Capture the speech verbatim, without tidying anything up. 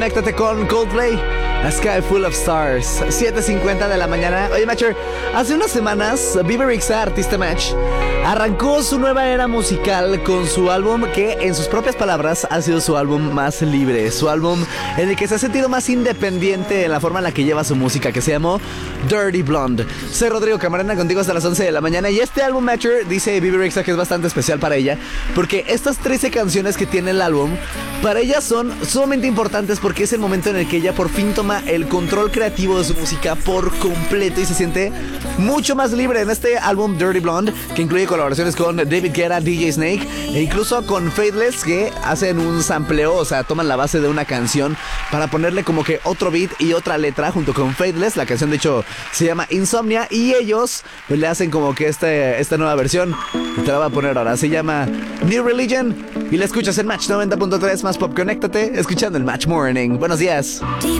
Conéctate con Coldplay, A Sky Full of Stars, siete cincuenta de la mañana. Oye, Matcher, hace unas semanas, Bebe Rexha, artista Match, arrancó su nueva era musical con su álbum que, en sus propias palabras, ha sido su álbum más libre. Su álbum en el que se ha sentido más independiente en la forma en la que lleva su música, que se llamó Dirty Blonde. Soy Rodrigo Camarena, contigo hasta las once de la mañana. Y este álbum, Matcher, dice Bebe Rexha que es bastante especial para ella, porque estas trece canciones que tiene el álbum, para ella son sumamente importantes porque es el momento en el que ella por fin toma el control creativo de su música por completo y se siente mucho más libre en este álbum Dirty Blonde, que incluye colaboraciones con David Guetta, D J Snake e incluso con Faithless, que hacen un sampleo, o sea, toman la base de una canción para ponerle como que otro beat y otra letra junto con Faithless. La canción de hecho se llama Insomnia y ellos pues le hacen como que este, esta nueva versión, y te la voy a poner ahora, se llama New Religion y la escuchas en Match noventa punto tres más pop. Conéctate escuchando el Match Morning. Buenos días. Deep